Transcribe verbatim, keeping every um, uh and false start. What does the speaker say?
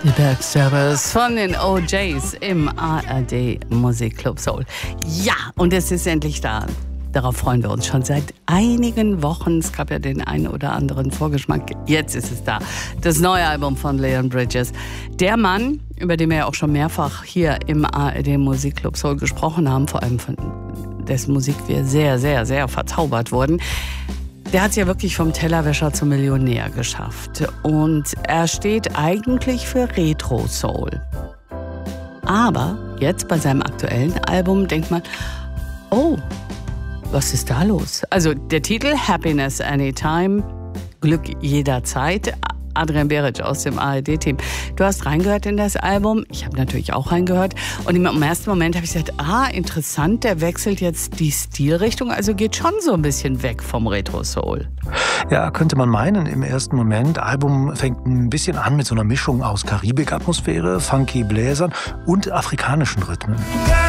Die Backstabbers von den O Js im A R D Musikclub Soul. Ja, und es ist endlich da. Darauf freuen wir uns schon seit einigen Wochen. Es gab ja den einen oder anderen Vorgeschmack. Jetzt ist es da. Das neue Album von Leon Bridges. Der Mann, über den wir ja auch schon mehrfach hier im A R D Musikclub Soul gesprochen haben, vor allem von dessen Musik wir sehr, sehr, sehr verzaubert wurden. Der hat es ja wirklich vom Tellerwäscher zum Millionär geschafft. Und er steht eigentlich für Retro-Soul. Aber jetzt bei seinem aktuellen Album denkt man, oh, was ist da los? Also der Titel Happiness Anytime, Glück jederzeit. Adrian Beric aus dem A R D-Team. Du hast reingehört in das Album. Ich habe natürlich auch reingehört. Und im ersten Moment habe ich gesagt, ah, interessant, der wechselt jetzt die Stilrichtung. Also geht schon so ein bisschen weg vom Retro-Soul. Ja, könnte man meinen im ersten Moment. Album fängt ein bisschen an mit so einer Mischung aus Karibik-Atmosphäre, funky Bläsern und afrikanischen Rhythmen.